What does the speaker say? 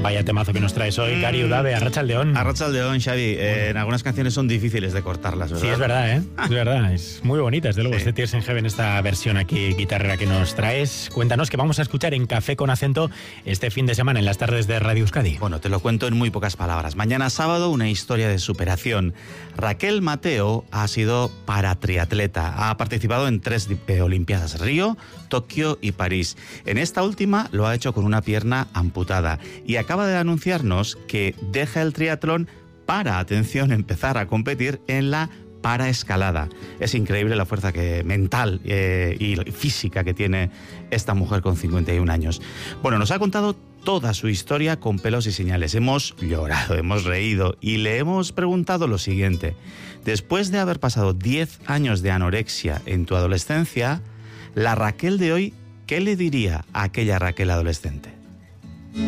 Vaya temazo que nos traes hoy, Cari Udave, Arratsaldeon. Arratsaldeon, Xavi. En algunas canciones son difíciles de cortarlas, ¿verdad? Sí, es verdad, ¿eh? Es verdad, es muy bonita, desde luego, este Tears in Heaven, esta versión aquí guitarrera que nos traes. Cuéntanos qué vamos a escuchar en Café con Acento este fin de semana en las tardes de Radio Euskadi. Bueno, te lo cuento en muy pocas palabras. Mañana sábado, una historia de superación. Raquel Mateo ha sido paratriatleta. Ha participado en 3 Olimpiadas: Río, Tokio y París. En esta última lo ha hecho con una pierna amputada y acaba de anunciarnos que deja el triatlón para, atención, empezar a competir en la paraescalada. Es increíble la fuerza mental y física que tiene esta mujer con 51 años. Bueno, nos ha contado toda su historia con pelos y señales. Hemos llorado, hemos reído y le hemos preguntado lo siguiente: después de haber pasado 10 años de anorexia en tu adolescencia, la Raquel de hoy, ¿qué le diría a aquella Raquel adolescente?